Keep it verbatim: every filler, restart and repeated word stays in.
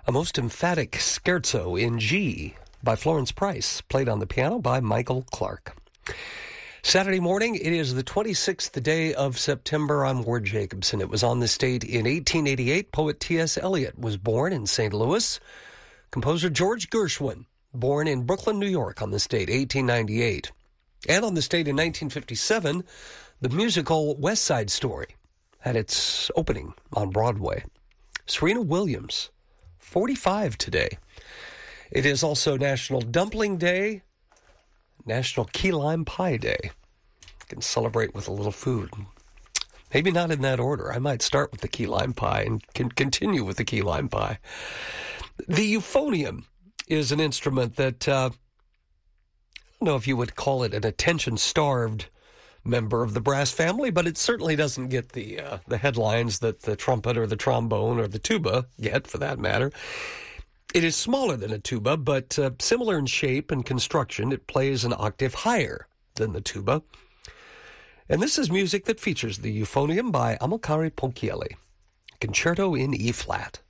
A most emphatic scherzo in G by Florence Price, played on the piano by Michael Clark. Saturday morning, it is the twenty-sixth day of September. I'm Ward Jacobson. It was on this date in eighteen eighty-eight. Poet T S. Eliot was born in Saint Louis. Composer George Gershwin, born in Brooklyn, New York on this date, eighteen ninety-eight. And on this date in nineteen fifty-seven, the musical West Side Story had its opening on Broadway. Serena Williams, forty-five today. It is also National Dumpling Day, National Key Lime Pie Day. You can celebrate with a little food. Maybe not in that order. I might start with the key lime pie and can continue with the key lime pie. The euphonium is an instrument that, uh, I don't know if you would call it an attention-starved member of the brass family, but it certainly doesn't get the uh, the headlines that the trumpet or the trombone or the tuba get, for that matter. It is smaller than a tuba, but uh, similar in shape and construction. It plays an octave higher than the tuba. And this is music that features the euphonium by Amilcare Ponchielli, Concerto in E-flat.